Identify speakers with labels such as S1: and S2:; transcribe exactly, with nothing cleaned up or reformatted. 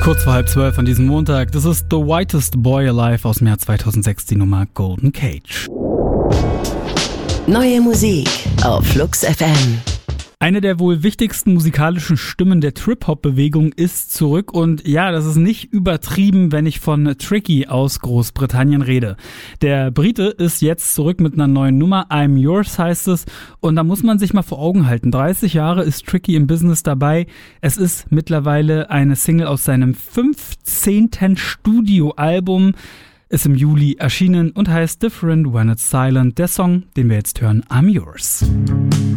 S1: Kurz vor halb zwölf an diesem Montag. Das ist The Whitest Boy Alive aus dem Jahr zweitausendsechs, die Nummer Golden Cage.
S2: Neue Musik auf Flux F M.
S1: Eine der wohl wichtigsten musikalischen Stimmen der Trip-Hop-Bewegung ist zurück und ja, das ist nicht übertrieben, wenn ich von Tricky aus Großbritannien rede. Der Brite ist jetzt zurück mit einer neuen Nummer, I'm Yours heißt es, und da muss man sich mal vor Augen halten. dreißig Jahre ist Tricky im Business dabei. Es ist mittlerweile eine Single aus seinem fünfzehnten Studioalbum, ist im Juli erschienen und heißt Different When It's Silent. Der Song, den wir jetzt hören, I'm Yours.